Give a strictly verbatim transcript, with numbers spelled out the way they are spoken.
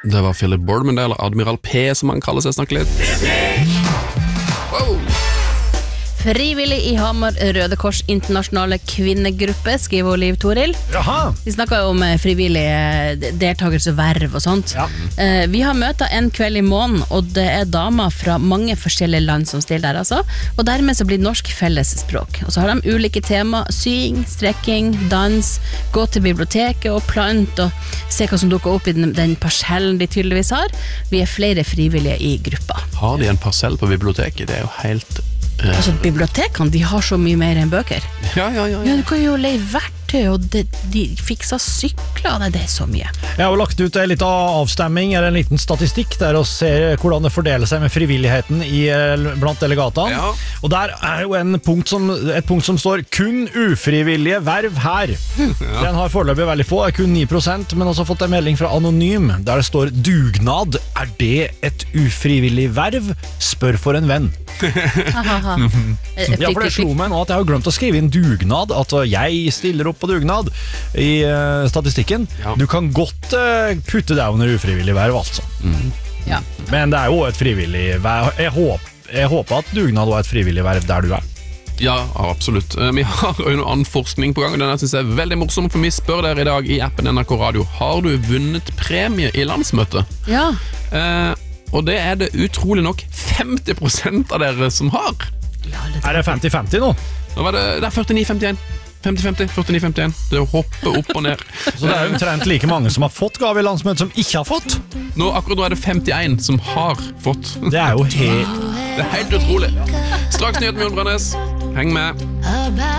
Det var Philip Boardman, eller Admiral P, som han kaller seg, snakke litt. Wow! Frivillig i Hamar Røde Kors internasjonale kvinnegruppe, skriver Liv Toril. Jaha! Vi snakket jo om frivillige deltakelse og verv og sånt. Ja. Vi har møtet en kveld i måneden, og det er damer fra mange forskjellige land som stiller der, altså. Og dermed så blir norsk fellesspråk. Og så har de ulike tema, sying, strekking, dans, gå til biblioteket og plant, og se hva som dukker opp i den, den parsellen de tydeligvis har. Vi er flere frivillige i gruppa. Har de en parsell på biblioteket? Det er jo helt... Uh... Altså, bibliotekene, de har så mye mer enn bøker. Ja, ja, ja. ja. Ja, du kan jo leie verktøy, og det, de fikser sykler, det, det er så mye. Jeg har jo lagt ut en liten avstemming, eller en liten statistikk, der å se hvordan det fordeler seg med frivilligheten i, blant delegatene. Ja. Og der er jo en punkt som, et punkt som står kun ufrivillige verv her. Ja. Den har foreløpig veldig få, er kun ni prosent, men også fått en melding fra Anonym, der det står dugnad. Er det et ufrivillig verv? Spør for en venn. Ja, for det slo meg nå at jeg har glemt å skrive inn dugnad, at jeg stiller opp på dugnad i uh, statistikken. Ja. Du kan godt uh, putte deg under ufrivillig verv, altså. Mm. Ja. Men det er jo et frivillig verv. Jeg håper, jeg håper at dugnad var et frivillig verv der du er. Ja, absolutt. Vi har jo noe annen forskning på gang, og den jeg synes er veldig morsom, for vi spør dere i dag i appen N R K Radio, har du vunnet premie i landsmøtet? Ja. Eh, og det er det utrolig nok femti prosent av dere som har. Ja, det er det femti femti nå? Nå var det, det er førtini femtién. femti femti, førtini femtién. Det hopper opp og ned. Så det er jo omtrent like mange som har fått gave i landsmøtet som ikke har fått. Nå, akkurat nå er det femtién som har fått. Det er jo helt... Det er helt utrolig. Straks nyhet med Jon Brønnes. Heng med.